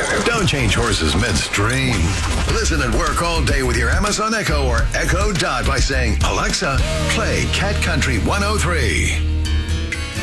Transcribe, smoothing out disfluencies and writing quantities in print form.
Don't change horses midstream. Listen at work all day with your Amazon Echo or Echo Dot by saying, Alexa, play Cat Country 103.